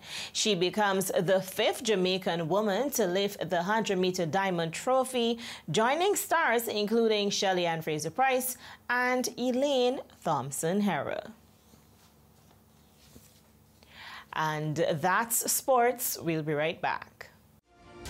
She becomes the 5th Jamaican woman to lift the 100-meter diamond trophy, joining stars including Shelly-Ann Fraser-Pryce and Elaine Thompson-Herah. And that's sports. We'll be right back.